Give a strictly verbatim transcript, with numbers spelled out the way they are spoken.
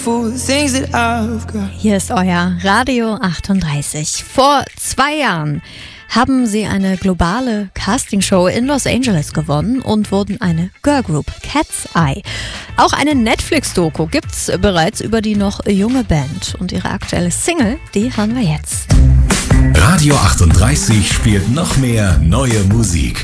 Hier ist euer Radio achtunddreißig. Vor zwei Jahren haben sie eine globale Castingshow in Los Angeles gewonnen und wurden eine Girlgroup, Cat's Eye. Auch eine Netflix-Doku gibt's bereits über die noch junge Band. Und ihre aktuelle Single, die hören wir jetzt. Radio achtunddreißig spielt noch mehr neue Musik.